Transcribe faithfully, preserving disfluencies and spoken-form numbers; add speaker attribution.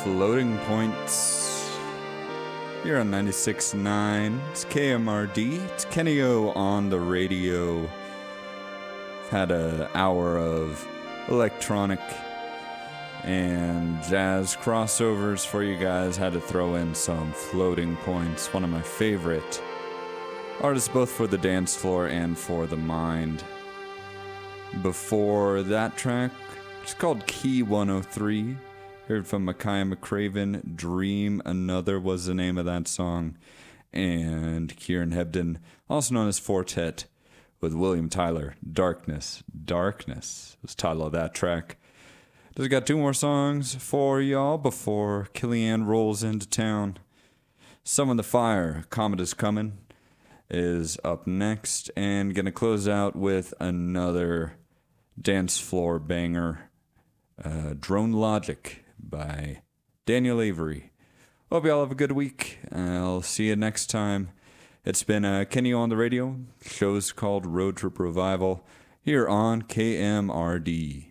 Speaker 1: Floating Points here on ninety-six point nine. It's K M R D. It's Kenny O on the radio. Had an hour of electronic and jazz crossovers for you guys. Had to throw in some Floating Points, one of my favorite artists both for the dance floor and for the mind. Before that track, it's called Key one oh three. Heard from Makaya McCraven. Dream Another was the name of that song. And Kieran Hebden, also known as Fortet, with William Tyler. Darkness. Darkness was the title of that track. Just got two more songs for y'all before Killian rolls into town. Summon the Fire, Comet is Coming, is up next. And gonna close out with another dance floor banger. Uh, Drone Logic by Daniel Avery. Hope y'all have a good week. I'll see you next time. It's been uh, Kenny on the radio. Show's called Road Trip Revival here on K M R D.